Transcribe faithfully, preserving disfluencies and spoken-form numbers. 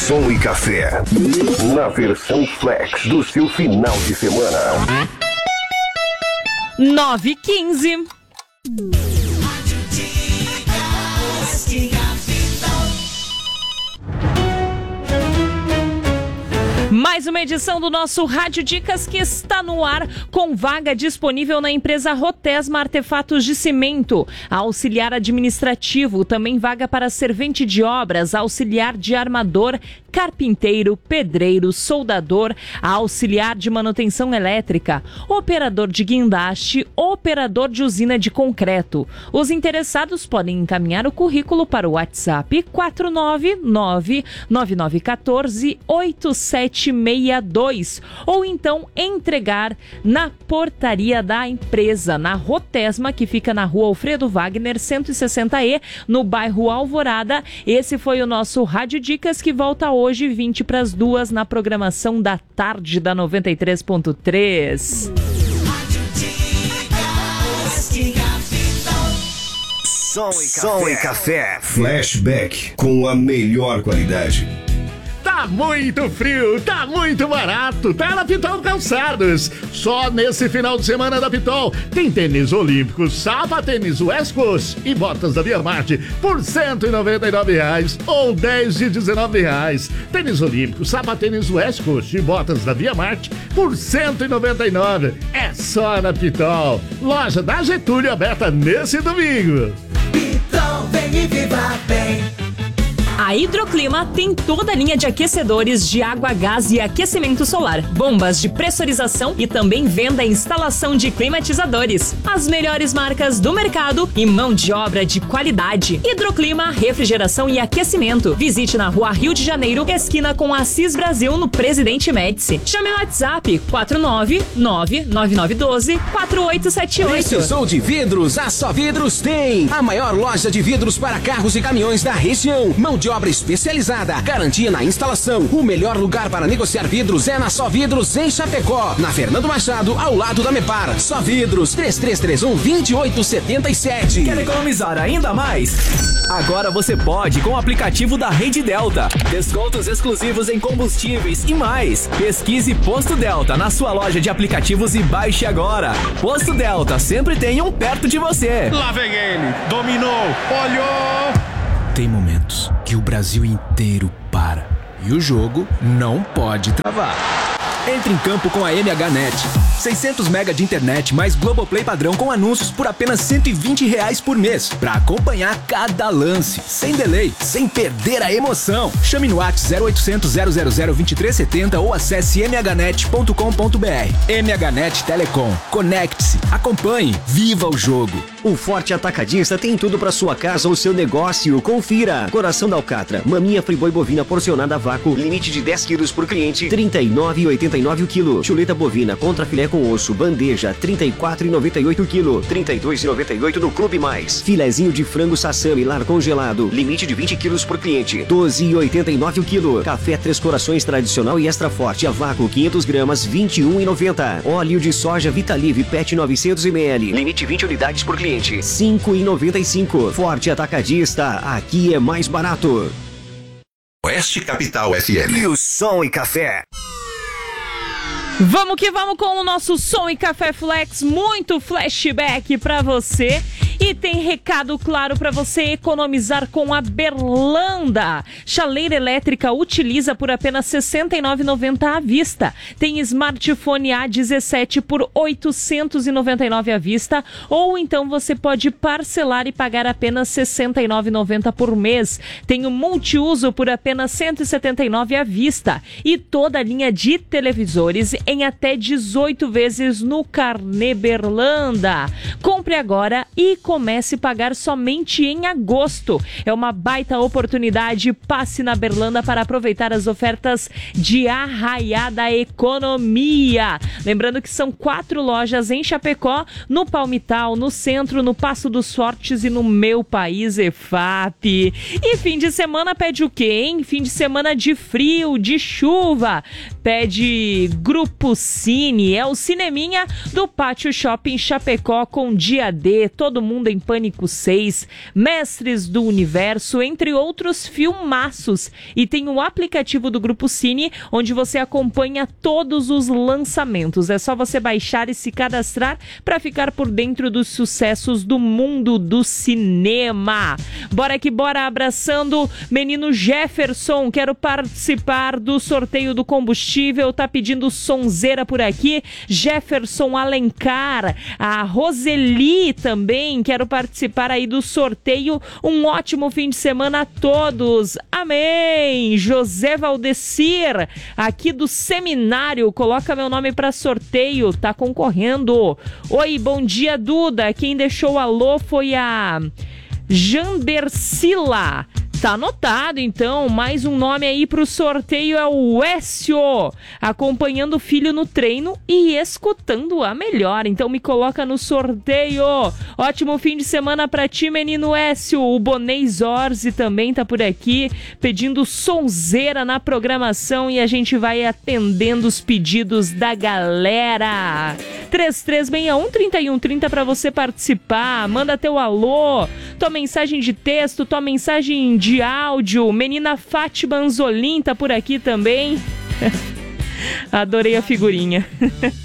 Som e Café, na versão flex do seu final de semana. nove e quinze. Mais uma edição do nosso Rádio Dicas que está no ar com vaga disponível na empresa Rotesma Artefatos de Cimento, auxiliar administrativo, também vaga para servente de obras, auxiliar de armador, carpinteiro, pedreiro, soldador, auxiliar de manutenção elétrica, operador de guindaste, operador de usina de concreto. Os interessados podem encaminhar o currículo para o WhatsApp quatro nove nove, nove nove um quatro, oito sete seis dois ou então entregar na portaria da empresa, na Rotesma, que fica na rua Alfredo Wagner, cento e sessenta E, no bairro Alvorada. Esse foi o nosso Rádio Dicas, que volta hoje, vinte para as duas, na programação da tarde da noventa e três ponto três. Som e Café. Som e Café. Flashback com a melhor qualidade. Tá muito frio, tá muito barato, tá na Pitol Calçados. Só nesse final de semana da Pitol tem tênis olímpicos, sapatênis West Coast e botas da Via Marte por cento e noventa e nove reais ou dez de dezenove reais. Tênis olímpicos, sapatênis West Coast e botas da Via Marte por cento e noventa e nove reais. É só na Pitol. Loja da Getúlio aberta nesse domingo. Pitol, vem e viva bem. A Hidroclima tem toda a linha de aquecedores de água, gás e aquecimento solar, bombas de pressurização e também venda e instalação de climatizadores. As melhores marcas do mercado e mão de obra de qualidade. Hidroclima, refrigeração e aquecimento. Visite na Rua Rio de Janeiro, esquina com Assis Brasil, no Presidente Médici. Chame no WhatsApp quatro nove nove, nove nove um dois, quatro oito sete oito. Precisou de vidros? A Só Vidros tem! A maior loja de vidros para carros e caminhões da região. Mão de obra especializada, garantia na instalação. O melhor lugar para negociar vidros é na Só Vidros em Chapecó, na Fernando Machado, ao lado da Mepar. Só Vidros, três três três um, dois oito sete sete. Quer economizar ainda mais? Agora você pode com o aplicativo da Rede Delta. Descontos exclusivos em combustíveis e mais. Pesquise Posto Delta na sua loja de aplicativos e baixe agora. Posto Delta, sempre tem um perto de você. Lá vem ele, dominou, olhou. Tem momentos que o Brasil inteiro para e o jogo não pode travar. Entre em campo com a M H Net. seiscentos mega de internet mais Globoplay padrão com anúncios por apenas cento e vinte reais por mês. Pra acompanhar cada lance, sem delay, sem perder a emoção. Chame no WhatsApp zero oitocentos, zero zero zero, dois três sete zero ou acesse m h net ponto com ponto b r. M H Net Telecom. Conecte-se, acompanhe, viva o jogo. O Forte Atacadista tem tudo para sua casa ou seu negócio. Confira. Coração da alcatra, maminha friboi bovina porcionada a vácuo, limite de dez quilos por cliente, trinta e nove reais e oitenta e nove o quilo. Chuleta bovina contra filé com osso, bandeja, trinta e quatro reais e noventa e oito o quilo, trinta e dois reais e noventa e oito no Clube Mais. Filezinho de frango sassami lar congelado, limite de vinte quilos por cliente, doze reais e oitenta e nove o quilo. Café Três Corações tradicional e extra forte a vácuo, quinhentas gramas, vinte e um reais e noventa. Óleo de soja Vitalive Pet novecentos mililitros, limite vinte unidades por cliente, cinco reais e noventa e cinco. Forte Atacadista, aqui é mais barato. Oeste Capital F M. E o Som e Café. Vamos que vamos com o nosso Som e Café Flex, muito flashback pra você. E tem recado claro para você economizar com a Berlanda. Chaleira elétrica utiliza por apenas sessenta e nove reais e noventa centavos à vista. Tem smartphone A dezessete por oitocentos e noventa e nove reais à vista. Ou então você pode parcelar e pagar apenas sessenta e nove reais e noventa centavos por mês. Tem o multiuso por apenas cento e setenta e nove reais à vista. E toda a linha de televisores em até dezoito vezes no Carnê Berlanda. Compre agora e comece a pagar somente em agosto. É uma baita oportunidade. Passe na Berlanda para aproveitar as ofertas de arraiada economia. Lembrando que são quatro lojas em Chapecó, no Palmital, no Centro, no Passo dos Fortes e no Meu País E F A P. E fim de semana pede o quê, hein? Fim de semana de frio, de chuva. Pede Grupo Cine. É o cineminha do Pátio Shopping Chapecó com dia D. Todo mundo Mundo em Pânico seis, Mestres do Universo, entre outros filmaços. E tem o aplicativo do Grupo Cine, onde você acompanha todos os lançamentos. É só você baixar e se cadastrar para ficar por dentro dos sucessos do mundo do cinema. Bora que bora, abraçando menino Jefferson. Quero participar do sorteio do combustível. Tá pedindo sonzeira por aqui. Jefferson Alencar. A Roseli também. Quero participar aí do sorteio. Um ótimo fim de semana a todos. Amém. José Valdecir, aqui do Seminário. Coloca meu nome para sorteio. Tá concorrendo. Oi, bom dia, Duda. Quem deixou o alô foi a Jandercila. Tá anotado, então. Mais um nome aí pro sorteio é o Écio, acompanhando o filho no treino e escutando a melhor. Então me coloca no sorteio. Ótimo fim de semana pra ti, menino Écio. O Bonei Zorzi também tá por aqui, pedindo sonzeira na programação, e a gente vai atendendo os pedidos da galera. três três seis um, três um três zero pra você participar. Manda teu alô, tua mensagem de texto, tua mensagem de de áudio. Menina Fátima Anzolim tá por aqui também. Adorei a figurinha.